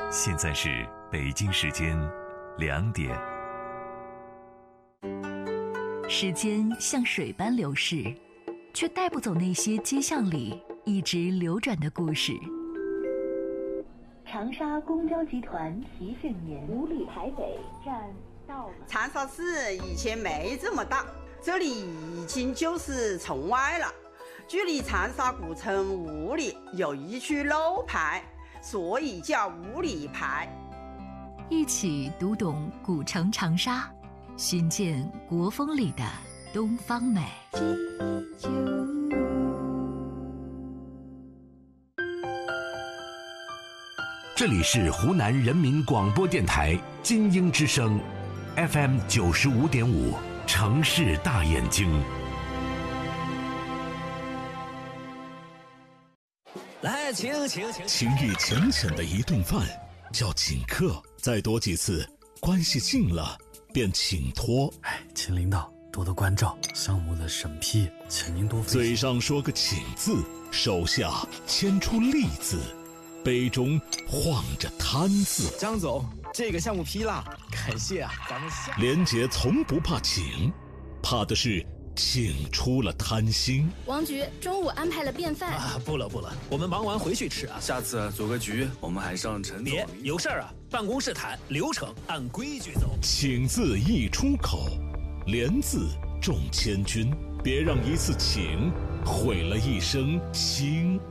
现在是北京时间2点。 时间像水般流逝，却带不走那些街巷里一直流转的故事。长沙公交集团提醒您：五里台北站到了。 长沙市以前没这么大，这里已经就是城外了。距离长沙古城5里有一区楼牌，所以叫五里牌。 一起读懂古城长沙，寻见国风里的东方美。 这里是湖南人民广播电台金鹰之声 FM 95.5城市大眼睛。 来，请。 情意浅浅的一顿饭叫请客，再多几次，关系近了便请托。 请领导多多关照，项目的审批，请您多费心。 嘴上说个请字，手下牵出利字，杯中晃着贪字。 张总，这个项目批了，感谢啊，咱们下。 连杰从不怕请，怕的是请出了贪心。 王局中午安排了便饭啊，不了，我们忙完回去吃啊。 下次组个局，我们还上陈总。 别有事儿啊，办公室谈，流程按规矩走。 请字一出口，连字重千钧，别让一次请毁了一生心。